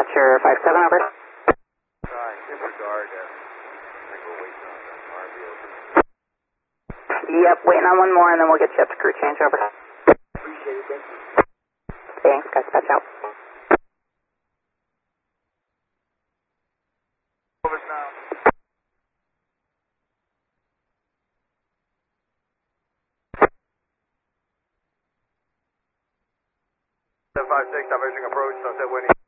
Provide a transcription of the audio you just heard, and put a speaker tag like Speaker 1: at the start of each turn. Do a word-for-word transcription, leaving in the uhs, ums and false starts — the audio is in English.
Speaker 1: Dispatcher five seven, over.
Speaker 2: Uh, disregard, uh, I think we're waiting on the R V O.
Speaker 1: Yep, waiting on one more and then we'll get you up to crew change, over.
Speaker 2: Appreciate it, thank you.
Speaker 1: Thanks, guys, dispatch out.
Speaker 2: Over now. five six, diverging approach, Sunset Winnie.